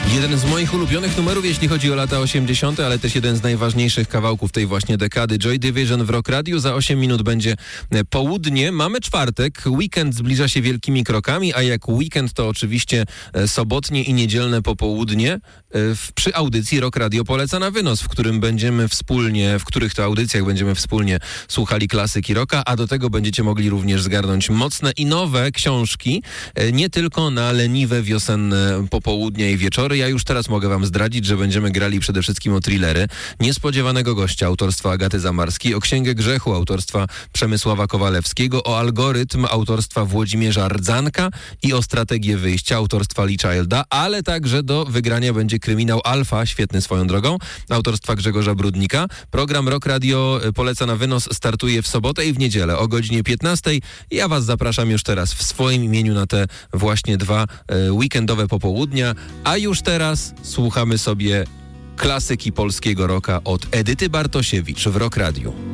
Jeden z moich ulubionych numerów, jeśli chodzi o lata 80., ale też jeden z najważniejszych kawałków tej właśnie dekady. Joy Division w Rock Radio. Za 8 minut będzie południe. Mamy czwartek. Weekend zbliża się wielkimi krokami, a jak weekend to oczywiście sobotnie i niedzielne popołudnie przy audycji Rock Radio Poleca na wynos, w których to audycjach będziemy wspólnie słuchali klasyki rocka, a do tego będziecie mogli również zgarnąć mocne i nowe książki, nie tylko na leniwe wiosenne popołudnie i wieczory. Ja już teraz mogę wam zdradzić, że będziemy grali przede wszystkim o thrillery Niespodziewanego gościa autorstwa Agaty Zamarskiej, o Księgę grzechu autorstwa Przemysława Kowalewskiego, o Algorytm autorstwa Włodzimierza Rdzanka i o Strategię wyjścia autorstwa Lee Childa, ale także do wygrania będzie kryminał Alfa, świetny swoją drogą, autorstwa Grzegorza Brudnika. Program Rock Radio Poleca na wynos startuje w sobotę i w niedzielę o godzinie 15. Ja was zapraszam już teraz w swoim imieniu na te właśnie dwa weekendowe popołudnia, a już teraz słuchamy sobie klasyki polskiego rocka od Edyty Bartosiewicz w Rock Radio.